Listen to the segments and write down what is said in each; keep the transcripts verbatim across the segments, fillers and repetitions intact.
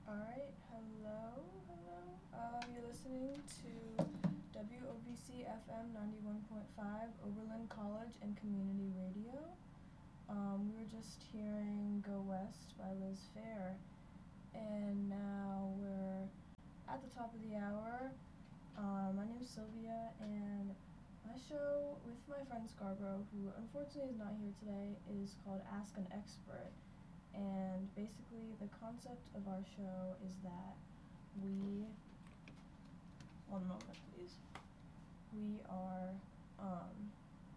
Alright, hello, hello. Um, you're listening to W O B C F M ninety-one point five, Oberlin College and Community Radio. Um, we were just hearing Go West by Liz Phair, and now we're at the top of the hour. Um, my name's Sylvia, and my show with my friend Scarborough, who unfortunately is not here today, is called Ask an Expert. And basically the concept of our show is that we, one moment please, we are, um,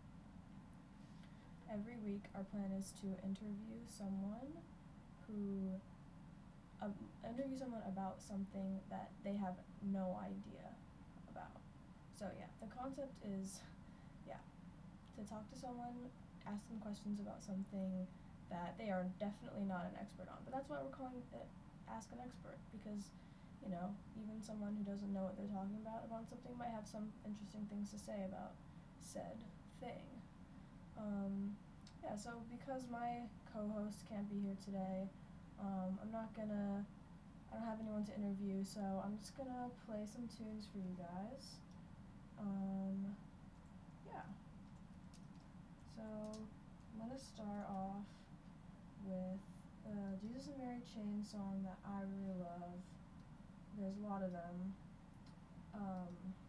every week our plan is to interview someone who, um, interview someone about something that they have no idea about. So yeah, the concept is, yeah, to talk to someone, ask them questions about something that they are definitely not an expert on. But that's why we're calling it Ask an Expert, because, you know, even someone who doesn't know what they're talking about about something might have some interesting things to say about said thing. Um, yeah, so because my co-host can't be here today, um, I'm not gonna, I don't have anyone to interview, so I'm just gonna play some tunes for you guys. Um, yeah. So, I'm gonna start off with the Jesus and Mary Chain song that I really love. There's a lot of them. Um,